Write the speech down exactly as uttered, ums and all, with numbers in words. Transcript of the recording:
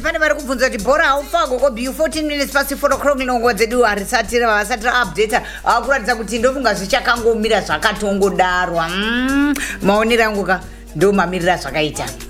pane vari kubvunza kuti bhora haufako ko b fourteen minutes pasi four o'clock nongo dzedu harisati vasati raupdata akuratidza kuti ndofunga zvichakangomira zvakatongodarwa mm, maonero angu ka ndo mamirira zvakaita